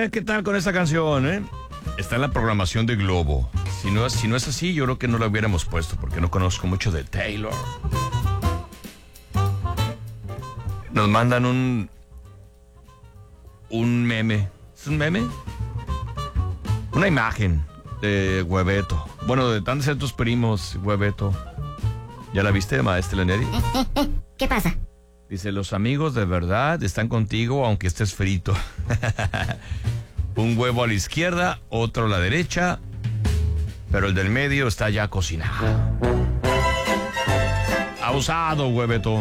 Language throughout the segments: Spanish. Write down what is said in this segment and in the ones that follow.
¿qué tal con esta canción, Está en la programación de Globo. Si no es así, yo creo que no la hubiéramos puesto, porque no conozco mucho de Taylor. Nos mandan un meme. ¿Es un meme? Una imagen de Hueveto. Bueno, de tantos de tus primos, Hueveto. ¿Ya la viste, maestra Leneri? ¿Qué pasa? Dice, los amigos de verdad están contigo aunque estés frito. Un huevo a la izquierda, otro a la derecha, pero el del medio está ya cocinado. Abusado, Hueveto.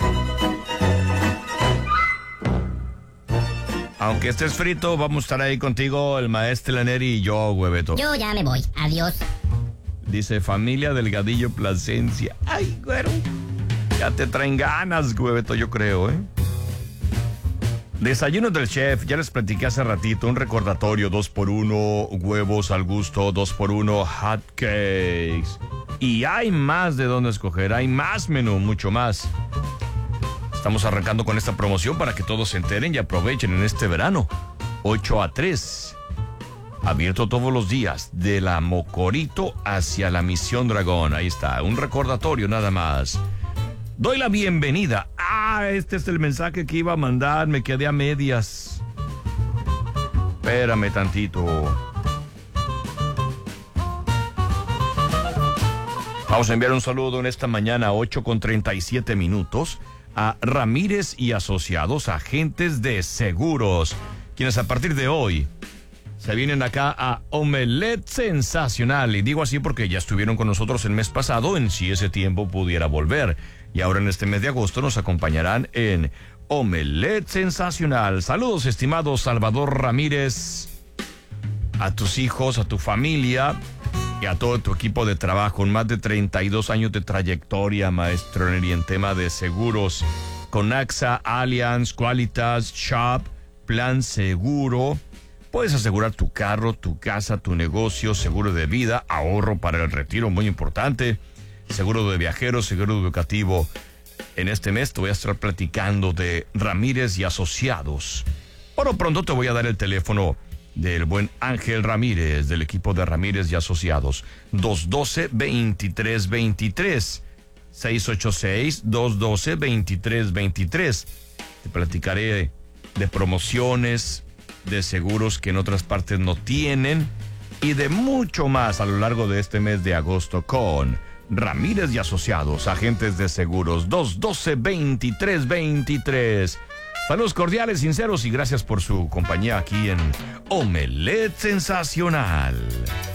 Aunque estés frito, vamos a estar ahí contigo, el maestro Leneri y yo, Hueveto. Yo ya me voy. Adiós. Dice, familia Delgadillo Plasencia. Ay, güero. Ya te traen ganas, Hueveto, yo creo, Desayunos del chef, ya les platiqué hace ratito, un recordatorio, 2x1, huevos al gusto, 2x1, hot cakes. Y hay más de dónde escoger, hay más menú, mucho más. Estamos arrancando con esta promoción para que todos se enteren y aprovechen en este verano. 8 a 3. Abierto todos los días, de la Mocorito hacia la Misión Dragón. Ahí está, un recordatorio nada más. Doy la bienvenida. Este es el mensaje que iba a mandar, me quedé a medias. Espérame tantito. Vamos a enviar un saludo en esta mañana, 8:37 a Ramírez y Asociados, agentes de seguros, quienes a partir de hoy se vienen acá a Omelette Sensacional. Y digo así porque ya estuvieron con nosotros el mes pasado en Si Ese Tiempo Pudiera Volver. Y ahora en este mes de agosto nos acompañarán en Omelette Sensacional. Saludos, estimado Salvador Ramírez, a tus hijos, a tu familia y a todo tu equipo de trabajo. En más de 32 años de trayectoria, maestro, y en tema de seguros. Con AXA, Allianz, Qualitas, Shop, Plan Seguro. Puedes asegurar tu carro, tu casa, tu negocio, seguro de vida, ahorro para el retiro, muy importante, seguro de viajeros, seguro educativo. En este mes te voy a estar platicando de Ramírez y Asociados. Por lo pronto te voy a dar el teléfono del buen Ángel Ramírez, del equipo de Ramírez y Asociados. 212-2323. 686-212-2323. Te platicaré de promociones, de seguros que en otras partes no tienen y de mucho más a lo largo de este mes de agosto con Ramírez y Asociados, agentes de seguros. 212-2323. Saludos cordiales, sinceros y gracias por su compañía aquí en Omelette Sensacional.